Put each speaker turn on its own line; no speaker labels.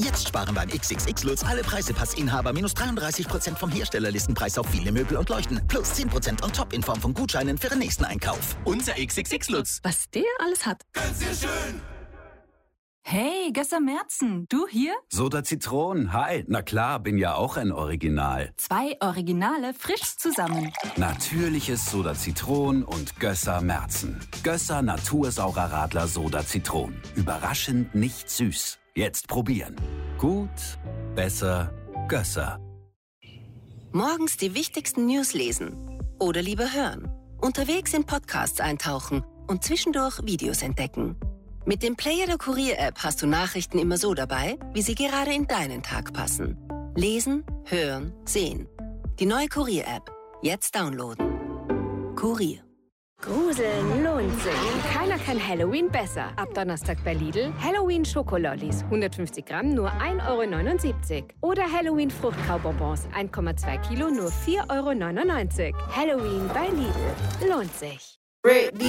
Jetzt sparen beim XXX Lutz alle Preisepassinhaber minus 33% vom Herstellerlistenpreis auf viele Möbel und Leuchten. Plus 10% on top in Form von Gutscheinen für den nächsten Einkauf. Unser XXX Lutz.
Was der alles hat.
Ganz sehr schön.
Hey, Gösser Merzen, du hier?
Soda Zitron, hi. Na klar, bin ja auch ein Original.
2 Originale frisch zusammen.
Natürliches Soda Zitron und Gösser Merzen. Gösser Natursaurer Radler Soda Zitron. Überraschend nicht süß. Jetzt probieren. Gut, besser, Gösser.
Morgens die wichtigsten News lesen oder lieber hören. Unterwegs in Podcasts eintauchen und zwischendurch Videos entdecken. Mit dem Player der Kurier-App hast du Nachrichten immer so dabei, wie sie gerade in deinen Tag passen. Lesen, hören, sehen. Die neue Kurier-App. Jetzt downloaden. Kurier.
Gruseln lohnt sich. Keiner kann Halloween besser. Ab Donnerstag bei Lidl Halloween Schokolollis. 150 Gramm nur 1,79 €. Oder Halloween Fruchtkaubonbons. 1,2 Kilo nur 4,99 €. Halloween bei Lidl. Lohnt sich.